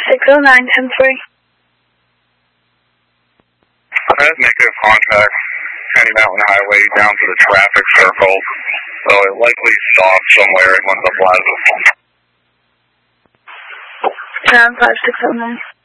609, 10-3. I had negative contact Candy Mountain Highway down to the traffic circle, so it likely stopped somewhere in one of the plazas. Ground 5609.